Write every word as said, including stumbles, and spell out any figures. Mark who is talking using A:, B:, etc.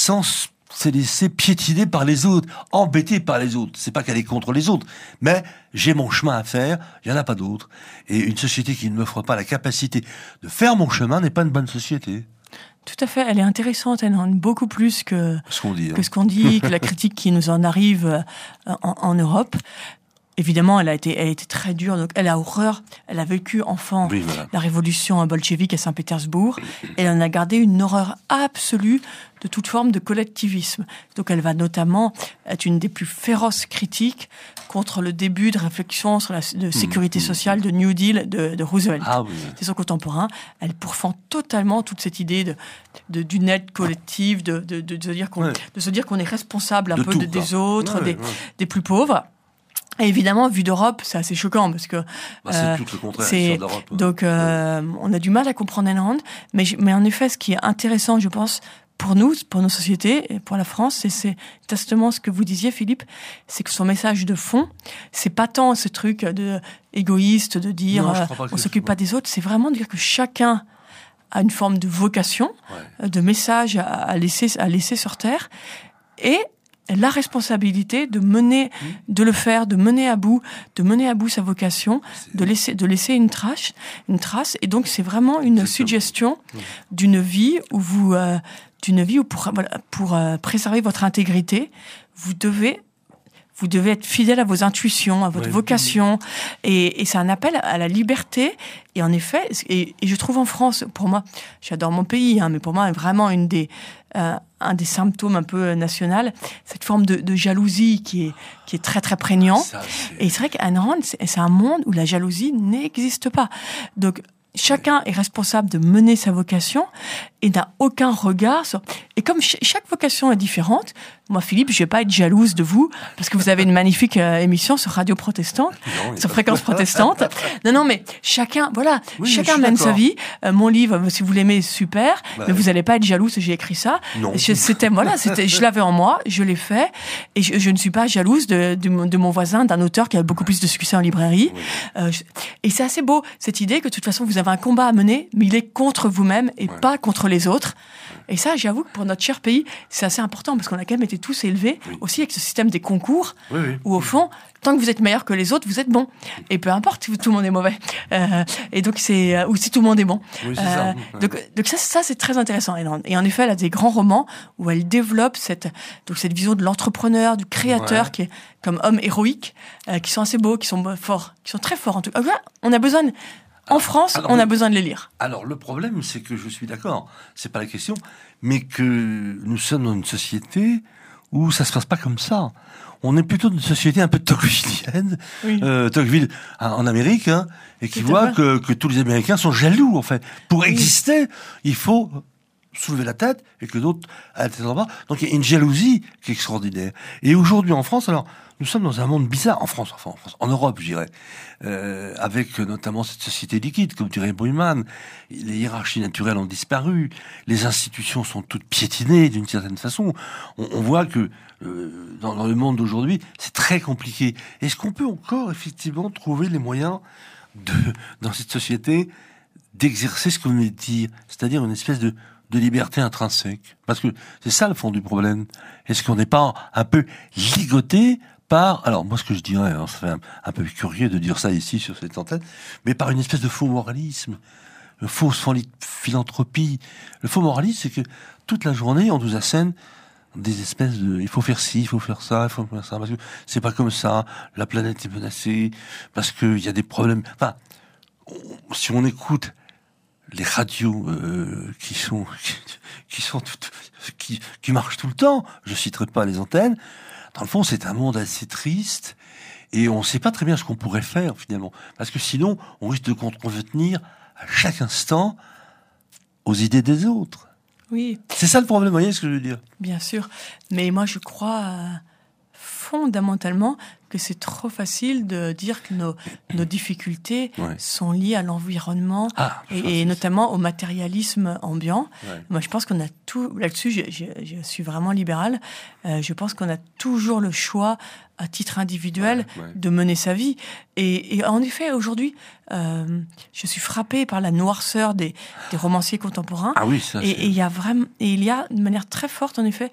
A: sans se laisser piétiner par les autres, embêter par les autres. C'est pas qu'elle est contre les autres, mais j'ai mon chemin à faire, il y en a pas d'autres. Et une société qui ne m'offre pas la capacité de faire mon chemin n'est pas une bonne société.
B: Tout à fait, elle est intéressante, elle en dit beaucoup plus que
A: ce qu'on dit, hein.
B: que ce qu'on dit, que la critique qui nous en arrive en, en Europe. Évidemment, elle a été, elle a été très dure. Donc, elle a horreur. Elle a vécu enfant
A: oui, voilà.
B: la révolution bolchevique à Saint-Pétersbourg. Et elle en a gardé une horreur absolue de toute forme de collectivisme. Donc, elle va notamment être une des plus féroces critiques contre le début de réflexion sur la de sécurité sociale, de New Deal de, de Roosevelt.
A: Ah, oui.
B: C'est son contemporain. Elle pourfend totalement toute cette idée de, de d'une aide collective, de, de, de, de se dire qu'on,
A: ouais.
B: de se dire qu'on est responsable un
A: de
B: peu
A: tout,
B: de, des autres,
A: ouais,
B: des,
A: ouais.
B: des plus pauvres. Et évidemment, vu d'Europe, c'est assez choquant parce que
A: bah, c'est euh, tout le contraire.
B: C'est
A: d'Europe, hein.
B: donc euh, ouais. on a du mal à comprendre Ayn Rand, mais mais en effet, ce qui est intéressant, je pense, pour nous, pour nos sociétés et pour la France, c'est c'est justement ce que vous disiez, Philippe, c'est que son message de fond, c'est pas tant ce truc de égoïste de dire
A: non,
B: euh, on s'occupe pas des autres, c'est vraiment de dire que chacun a une forme de vocation, ouais. de message à, à laisser à laisser sur terre et la responsabilité de mener, mmh. de le faire, de mener à bout, de mener à bout sa vocation, c'est... de laisser, de laisser une trace, une trace. Et donc, c'est vraiment une c'est suggestion mmh. d'une vie où vous, euh, d'une vie où pour, voilà, pour euh, préserver votre intégrité, vous devez, vous devez être fidèle à vos intuitions, à votre ouais, vocation. Oui. Et, et c'est un appel à la liberté. Et en effet, et, et je trouve en France, pour moi, j'adore mon pays, hein, mais pour moi, vraiment une des, euh, un des symptômes un peu national, cette forme de, de jalousie qui est, qui est très très prégnant. Ça, c'est... Et c'est vrai qu'Ayn Rand, c'est, c'est un monde où la jalousie n'existe pas. Donc, chacun est responsable de mener sa vocation et n'a aucun regard sur... Et comme ch- chaque vocation est différente, moi, Philippe, je vais pas être jalouse de vous parce que vous avez une magnifique euh, émission sur Radio Protestante, non, sur Fréquence Protestante. Non, non, mais chacun, voilà, oui, chacun mène sa vie. Euh, mon livre, si vous l'aimez, super, bah, mais vous allez pas être jalouse que j'ai écrit ça.
A: Non.
B: Je, c'était, voilà, c'était, je l'avais en moi, je l'ai fait, et je, je ne suis pas jalouse de, de, de mon voisin, d'un auteur qui a beaucoup plus de succès en librairie. Oui. Euh, je, et c'est assez beau, cette idée que de toute façon, vous avez un combat à mener, mais il est contre vous-même et ouais. pas contre les autres. Et ça, j'avoue que pour notre cher pays, c'est assez important parce qu'on a quand même été tous élevés oui. aussi avec ce système des concours oui, oui. où au fond, tant que vous êtes meilleur que les autres, vous êtes bon. Et peu importe si tout le monde est mauvais. Euh, et donc c'est ou si tout le monde est bon.
A: Oui, c'est
B: euh,
A: ça.
B: Donc, donc ça, ça c'est très intéressant. Et en effet, elle a des grands romans où elle développe cette donc cette vision de l'entrepreneur, du créateur ouais. qui est comme homme héroïque, euh, qui sont assez beaux, qui sont forts, qui sont très forts en tout cas. On a besoin de En France, alors, on a besoin de les lire.
A: Alors, le problème, c'est que je suis d'accord, c'est pas la question, mais que nous sommes dans une société où ça se passe pas comme ça. On est plutôt dans une société un peu tocquevillienne, oui. euh, Tocqueville en Amérique, hein, et qui voit que, que tous les Américains sont jaloux, en fait. Pour oui. exister, il faut soulever la tête et que d'autres à la tête en bas. Donc, il y a une jalousie qui est extraordinaire. Et aujourd'hui, en France, alors, nous sommes dans un monde bizarre, en France, enfin en France, en Europe, je dirais, euh, avec notamment cette société liquide, comme dirait Buyman. Les hiérarchies naturelles ont disparu, les institutions sont toutes piétinées d'une certaine façon. On, on voit que euh, dans, dans le monde d'aujourd'hui, c'est très compliqué. Est-ce qu'on peut encore effectivement trouver les moyens de, dans cette société, d'exercer ce qu'on venait de dire, c'est-à-dire une espèce de de liberté intrinsèque? Parce que c'est ça le fond du problème. Est-ce qu'on n'est pas un peu ligoté par, alors moi ce que je dirais, alors ça fait un, un peu curieux de dire ça ici sur cette antenne, mais par une espèce de faux moralisme, une fausse philanthropie. Le faux moralisme, c'est que toute la journée on nous assène des espèces de, il faut faire ci, il faut faire ça, il faut faire ça, parce que c'est pas comme ça, la planète est menacée, parce qu'il y a des problèmes. Enfin, on, si on écoute les radios euh, qui sont qui, qui sont tout, qui qui marchent tout le temps, je citerai pas les antennes. Dans le fond, c'est un monde assez triste et on ne sait pas très bien ce qu'on pourrait faire finalement, parce que sinon, on risque de contrevenir à chaque instant aux idées des autres.
B: Oui.
A: C'est ça le problème, vous voyez ce que je veux dire?
B: Bien sûr, mais moi je crois euh, fondamentalement que c'est trop facile de dire que nos, nos difficultés ouais. sont liées à l'environnement ah, et, et notamment au matérialisme ambiant. Ouais. Moi, je pense qu'on a tout... Là-dessus, je, je, je suis vraiment libérale. Euh, je pense qu'on a toujours le choix, à titre individuel, ouais, ouais. de mener sa vie. Et, et en effet, aujourd'hui, euh, je suis frappée par la noirceur des, des romanciers contemporains.
A: Ah oui, ça,
B: et, et il y a vraiment... Et il y a, de manière très forte, en effet,